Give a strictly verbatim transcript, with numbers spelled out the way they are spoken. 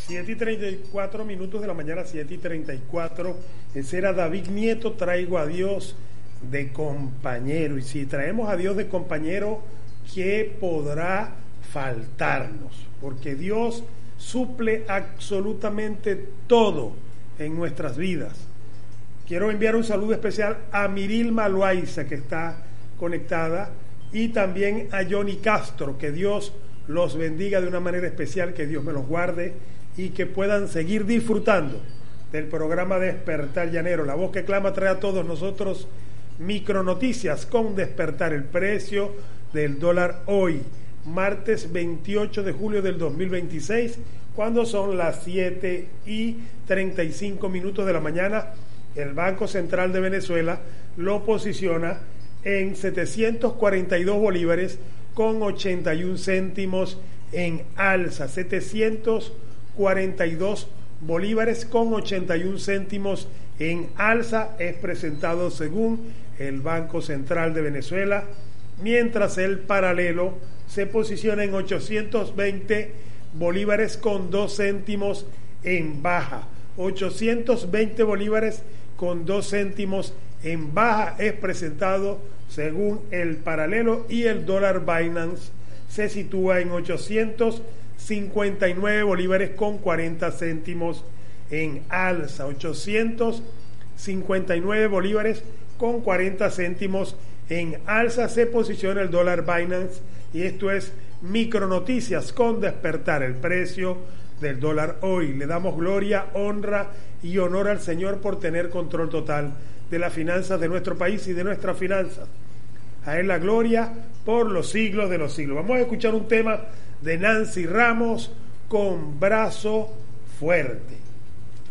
siete y treinta y cuatro minutos de la mañana, siete y treinta y cuatro. Ese era David Nieto, traigo a Dios de compañero. Y si traemos a Dios de compañero, ¿qué podrá faltarnos? Porque Dios suple absolutamente todo en nuestras vidas. Quiero enviar un saludo especial a Mirilma Loaiza, que está conectada, y también a Johnny Castro. Que Dios los bendiga de una manera especial, que Dios me los guarde y que puedan seguir disfrutando del programa Despertar Llanero. La voz que clama trae a todos nosotros micronoticias con Despertar. El precio del dólar hoy, martes veintiocho de julio del dos mil veintiséis, cuando son las siete y treinta y cinco minutos de la mañana. El Banco Central de Venezuela lo posiciona en setecientos cuarenta y dos bolívares con ochenta y un céntimos en alza. setecientos cuarenta y dos bolívares con ochenta y un céntimos en alza es presentado según el Banco Central de Venezuela, mientras el paralelo se posiciona en ochocientos veinte bolívares con dos céntimos en baja. ochocientos veinte bolívares con dos céntimos en baja es presentado según el paralelo, y el dólar Binance se sitúa en ochocientos cincuenta y nueve bolívares con cuarenta céntimos en alza. ochocientos cincuenta y nueve bolívares con cuarenta céntimos en alza se posiciona el dólar Binance, y esto es Micronoticias con Despertar. El precio del dólar hoy. Le damos gloria, honra y honor al Señor por tener control total de las finanzas de nuestro país y de nuestras finanzas. A Él la gloria por los siglos de los siglos. Vamos a escuchar un tema de Nancy Ramos con Brazo Fuerte.